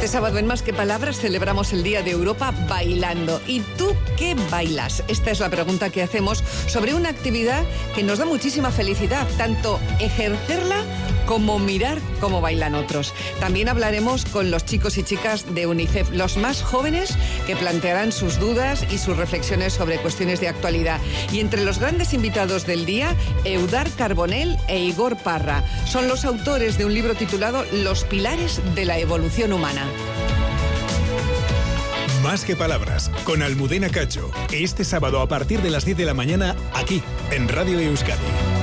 Este sábado en Más que Palabras celebramos el Día de Europa bailando. ¿Y tú qué bailas? Esta es la pregunta que hacemos sobre una actividad que nos da muchísima felicidad, tanto ejercerla como mirar cómo bailan otros. También hablaremos con los chicos y chicas de UNICEF, los más jóvenes, que plantearán sus dudas y sus reflexiones sobre cuestiones de actualidad. Y entre los grandes invitados del día, Eudar Carbonell e Igor Parra. Son los autores de un libro titulado Los pilares de la evolución humana. Más que Palabras, con Almudena Cacho. Este sábado a partir de las 10 de la mañana, aquí, en Radio Euskadi.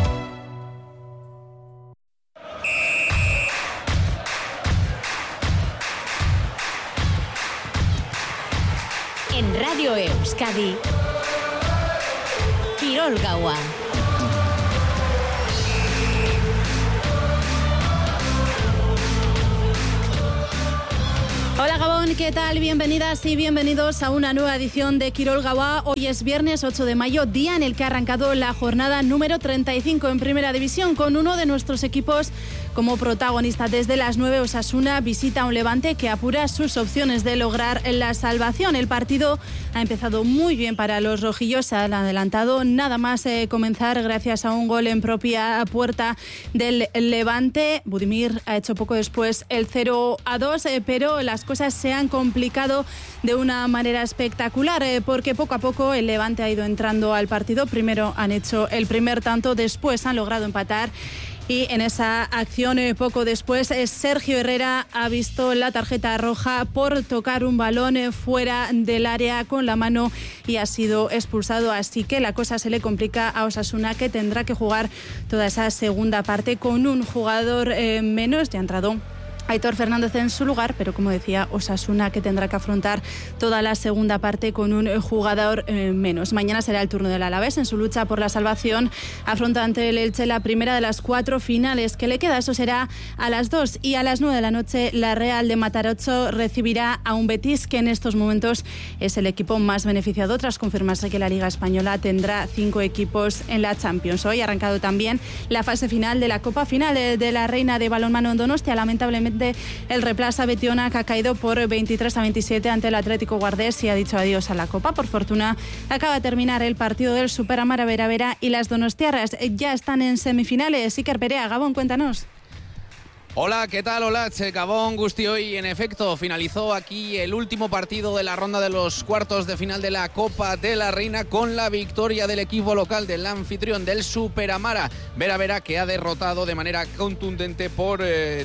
En Radio Euskadi, Kirol Gaua. Hola Gabón, ¿qué tal? Bienvenidas y bienvenidos a una nueva edición de Kirol Gaua. Hoy es viernes 8 de mayo, día en el que ha arrancado la jornada número 35 en Primera División, con uno de nuestros equipos como protagonista. Desde las 9, Osasuna visita a un Levante que apura sus opciones de lograr la salvación. El partido ha empezado muy bien para los rojillos, se han adelantado nada más comenzar gracias a un gol en propia puerta del Levante. Budimir ha hecho poco después el 0-2, pero las cosas se han complicado de una manera espectacular, porque poco a poco el Levante ha ido entrando al partido. Primero han hecho el primer tanto, después han logrado empatar. Y en esa acción, poco después, Sergio Herrera ha visto la tarjeta roja por tocar un balón fuera del área con la mano y ha sido expulsado. Así que la cosa se le complica a Osasuna, que tendrá que jugar toda esa segunda parte con un jugador menos. Ya ha entrado Aitor Fernández en su lugar, pero como decía, Osasuna que tendrá que afrontar toda la segunda parte con un jugador menos. Mañana será el turno del Alavés en su lucha por la salvación. Afronta ante el Elche la primera de las 4 finales que le queda. Eso será a las 2, y a las 9 de la noche la Real de Matarocho recibirá a un Betis que en estos momentos es el equipo más beneficiado tras confirmarse que la Liga Española tendrá 5 equipos en la Champions. Hoy ha arrancado también la fase final de la Copa Final de la Reina de Balonmano en Donostia. Lamentablemente el Replaza Betiona, que ha caído por 23-27 ante el Atlético Guardés y ha dicho adiós a la Copa. Por fortuna, acaba de terminar el partido del Superamara Vera y las donostiarras ya están en semifinales. Iker Perea, Gabón, cuéntanos. Hola, ¿qué tal? Hola, Gabón, Gusti. Hoy, en efecto, finalizó aquí el último partido de la ronda de los cuartos de final de la Copa de la Reina con la victoria del equipo local del anfitrión del Superamara Vera, que ha derrotado de manera contundente por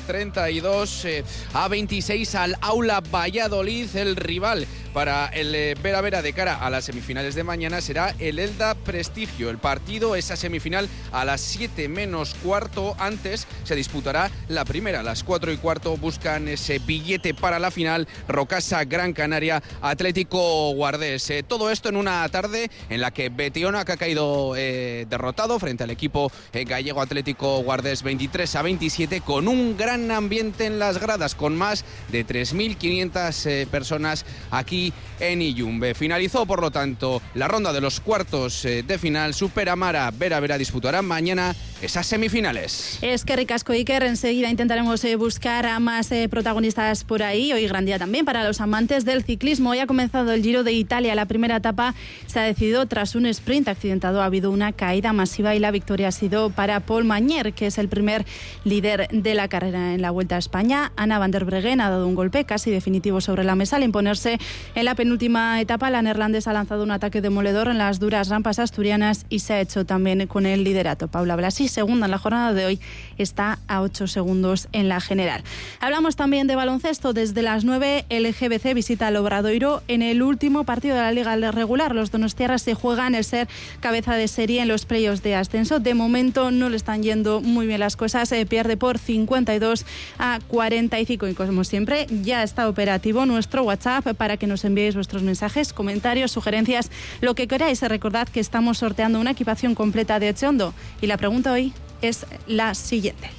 32-26 al Aula Valladolid. El rival para el Vera de cara a las semifinales de mañana será el Elda Prestigio. El partido, esa semifinal, a las 7 menos cuarto. Antes se disputará la primera. A las 4 y cuarto buscan ese billete para la final. Rocasa Gran Canaria, Atlético Guardés. Todo esto en una tarde en la que Betiona, que ha caído derrotado frente al equipo gallego Atlético Guardés 23-27, con un gran ambiente en las gradas, con más de 3.500 personas aquí en Illumbe. Finalizó, por lo tanto, la ronda de los cuartos de final. Superamara Vera disputarán mañana esas semifinales. Es que ricasco, Iker. Enseguida intentaremos buscar a más protagonistas por ahí. Hoy gran día también para los amantes del ciclismo. Hoy ha comenzado el Giro de Italia. La primera etapa se ha decidido tras un sprint accidentado. Ha habido una caída masiva y la victoria ha sido para Paul Magnier, que es el primer líder de la carrera en la Vuelta a España. Anna van der Breggen ha dado un golpe casi definitivo sobre la mesa al imponerse en la penúltima etapa. La neerlandesa ha lanzado un ataque demoledor en las duras rampas asturianas y se ha hecho también con el liderato. Paula Blasi, segunda en la jornada de hoy, está a 8 segundos en la general. Hablamos también de baloncesto. Desde las 9 el GBC visita al Obradoiro en el último partido de la Liga regular. Los donostiarras se juegan el ser cabeza de serie en los playoffs de ascenso. De momento no le están yendo muy bien las cosas. Pierde por 52-45 y, como siempre, ya está operativo nuestro WhatsApp para que nos enviéis vuestros mensajes, comentarios, sugerencias, lo que queráis. Recordad que estamos sorteando una equipación completa de Echeondo y la pregunta hoy es la siguiente.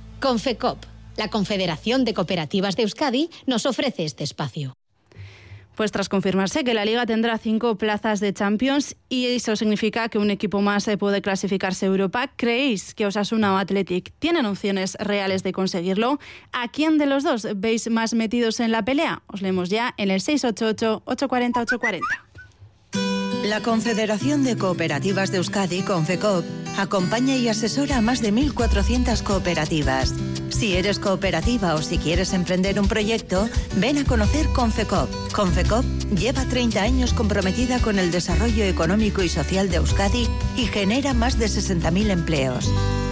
Confecop, la Confederación de Cooperativas de Euskadi, nos ofrece este espacio. Pues tras confirmarse que la Liga tendrá 5 plazas de Champions y eso significa que un equipo más puede clasificarse a Europa, ¿creéis que Osasuna o Athletic tienen opciones reales de conseguirlo? ¿A quién de los dos veis más metidos en la pelea? Os leemos ya en el 688-840-840. La Confederación de Cooperativas de Euskadi, Confecoop, acompaña y asesora a más de 1.400 cooperativas. Si eres cooperativa o si quieres emprender un proyecto, ven a conocer Confecoop. Confecoop lleva 30 años comprometida con el desarrollo económico y social de Euskadi y genera más de 60.000 empleos.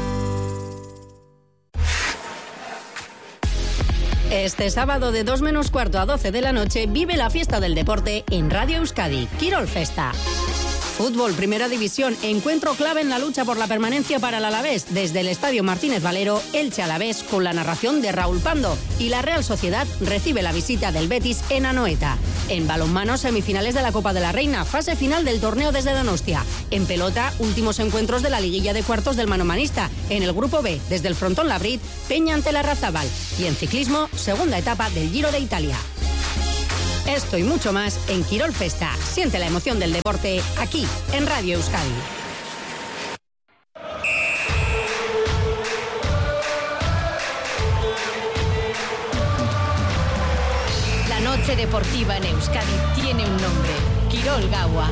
Este sábado de 2 menos cuarto a 12 de la noche vive la fiesta del deporte en Radio Euskadi, Quirol Festa. Fútbol, Primera División, encuentro clave en la lucha por la permanencia para el Alavés, desde el Estadio Martínez Valero, Elche Alavés, con la narración de Raúl Pando, y la Real Sociedad recibe la visita del Betis en Anoeta. En balonmano, semifinales de la Copa de la Reina, fase final del torneo desde Donostia. En pelota, últimos encuentros de la liguilla de cuartos del manomanista. En el grupo B, desde el Frontón Labrit, Peña ante la Razabal. Y en ciclismo, segunda etapa del Giro de Italia. Esto y mucho más en Quirol Festa. Siente la emoción del deporte aquí, en Radio Euskadi. La noche deportiva en Euskadi tiene un nombre: Quirol Gaua.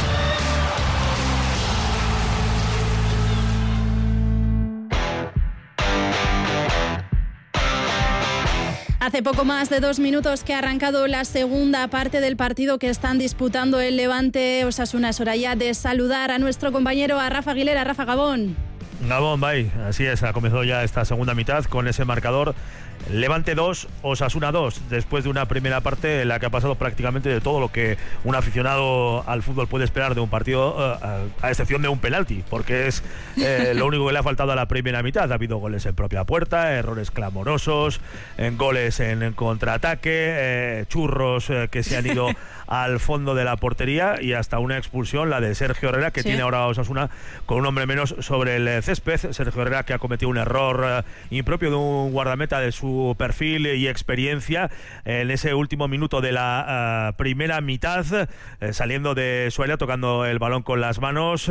Hace poco más de 2 minutos que ha arrancado la segunda parte del partido que están disputando el Levante Osasuna. Es hora ya de saludar a nuestro compañero, a Rafa Aguilera. Rafa, Gabón. Gabón, bye. Así es, ha comenzado ya esta segunda mitad con ese marcador. Levante 2, Osasuna 2, después de una primera parte en la que ha pasado prácticamente de todo lo que un aficionado al fútbol puede esperar de un partido, a excepción de un penalti, porque es lo único que le ha faltado a la primera mitad. Ha habido goles en propia puerta, errores clamorosos, goles en contraataque, churros que se han ido al fondo de la portería y hasta una expulsión, la de Sergio Herrera, que tiene ahora Osasuna con un hombre menos sobre el césped. Sergio Herrera, que ha cometido un error impropio de un guardameta de su perfil y experiencia en ese último minuto de la primera mitad, saliendo de su área, tocando el balón con las manos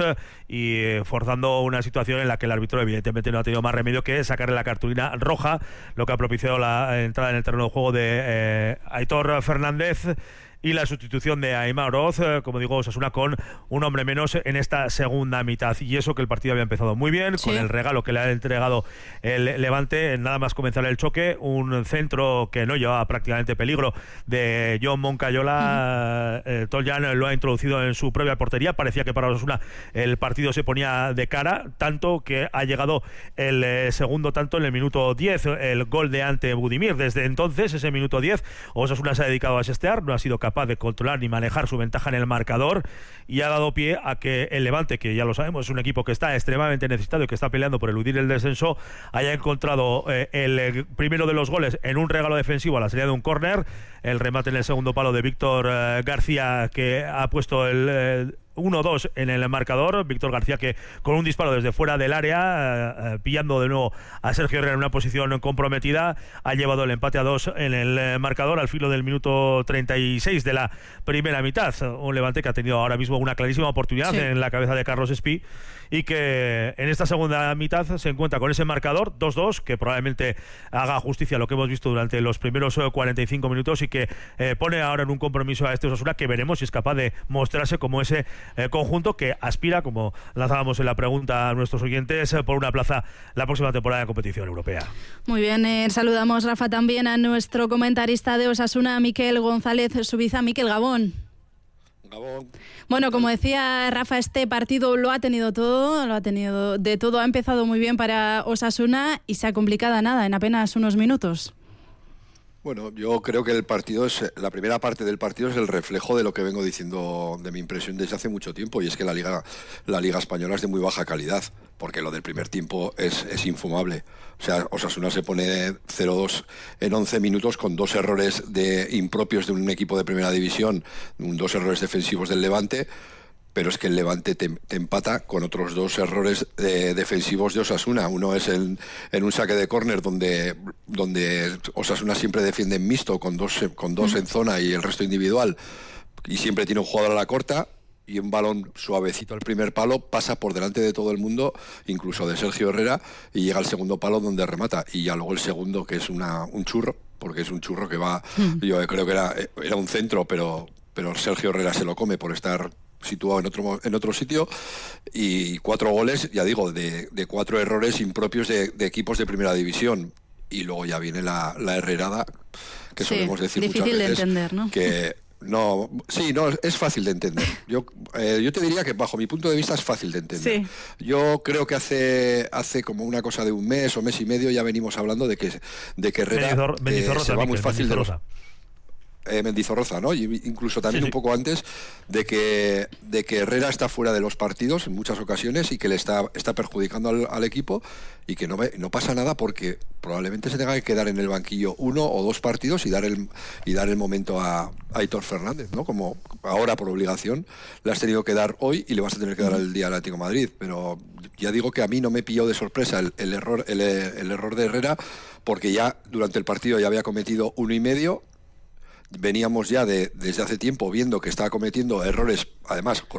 y forzando una situación en la que el árbitro evidentemente no ha tenido más remedio que sacarle la cartulina roja, lo que ha propiciado la entrada en el terreno de juego de Aitor Fernández y la sustitución de Aimar Oroz, como digo, Osasuna con un hombre menos en esta segunda mitad. Y eso que el partido había empezado muy bien, con el regalo que le ha entregado el Levante, nada más comenzar el choque, un centro que no llevaba prácticamente peligro de John Moncayola. Toljan lo ha introducido en su propia portería. Parecía que para Osasuna el partido se ponía de cara, tanto que ha llegado el segundo tanto en el minuto 10, el gol de Ante Budimir. Desde entonces, ese minuto 10, Osasuna se ha dedicado a asestear, no ha sido capaz de controlar ni manejar su ventaja en el marcador y ha dado pie a que el Levante, que ya lo sabemos es un equipo que está extremadamente necesitado y que está peleando por eludir el descenso, haya encontrado el primero de los goles en un regalo defensivo a la salida de un córner, el remate en el segundo palo de Víctor García, que ha puesto el 1-2 en el marcador. Víctor García, que con un disparo desde fuera del área, pillando de nuevo a Sergio Herrera en una posición comprometida, ha llevado el empate a 2 en el marcador al filo del minuto 36 de la primera mitad. Un Levante que ha tenido ahora mismo una clarísima oportunidad en la cabeza de Carlos Espí y que en esta segunda mitad se encuentra con ese marcador 2-2, que probablemente haga justicia a lo que hemos visto durante los primeros 45 minutos y que pone ahora en un compromiso a este Osasuna que veremos si es capaz de mostrarse como ese conjunto que aspira, como lanzábamos en la pregunta a nuestros oyentes, por una plaza la próxima temporada de competición europea. Muy bien, saludamos, Rafa, también a nuestro comentarista de Osasuna, Miquel González Subiza. Miquel, Gabón. Gabón. Bueno, como decía Rafa, este partido lo ha tenido de todo, ha empezado muy bien para Osasuna y se ha complicado nada en apenas unos minutos. Bueno, yo creo que la primera parte del partido es el reflejo de lo que vengo diciendo, de mi impresión desde hace mucho tiempo, y es que la Liga Española es de muy baja calidad, porque lo del primer tiempo es infumable. O sea, Osasuna se pone 0-2 en 11 minutos con 2 errores impropios de un equipo de primera división, 2 errores defensivos del Levante, pero es que el Levante te empata con otros 2 errores defensivos de Osasuna. Uno es en un saque de córner donde Osasuna siempre defiende en mixto con dos en zona y el resto individual, y siempre tiene un jugador a la corta, y un balón suavecito al primer palo pasa por delante de todo el mundo, incluso de Sergio Herrera, y llega al segundo palo donde remata, y ya luego el segundo, que es un churro, porque es un churro que va, yo creo que era un centro, pero Sergio Herrera se lo come por estar situado en otro sitio, y 4 goles, ya digo, de 4 errores impropios de equipos de primera división. Y luego ya viene la herrerada, que solemos decir muchas veces. Difícil de entender, ¿no? Que no, es fácil de entender. Yo te diría que bajo mi punto de vista es fácil de entender. Sí. Yo creo que hace como una cosa de un mes o mes y medio ya venimos hablando de que Herrera se va muy fácil de los... Mendizorroza, ¿no? Y incluso también un poco antes de que Herrera está fuera de los partidos en muchas ocasiones y que le está perjudicando al equipo, y que no pasa nada porque probablemente se tenga que quedar en el banquillo 1 o 2 partidos y dar el momento a Aitor Fernández, ¿no? Como ahora por obligación le has tenido que dar hoy y le vas a tener que dar el día al Atlético de Madrid. Pero ya digo que a mí no me pilló de sorpresa el error de Herrera, porque ya durante el partido ya había cometido 1,5. Veníamos ya desde hace tiempo viendo que estaba cometiendo errores, además